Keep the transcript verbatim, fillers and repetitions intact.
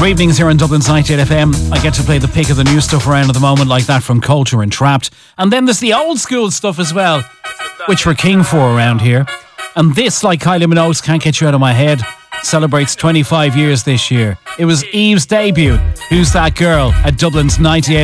For evenings here on Dublin's ninety-eight F M, I get to play the pick of the new stuff around at the moment, like that from Culture and Trapped. And then there's the old school stuff as well, which we're king for around here. And this, like Kylie Minogue's Can't Get You Out of My Head, celebrates twenty-five years this year. It was Eve's debut, Who's That Girl, at Dublin's ninety-eight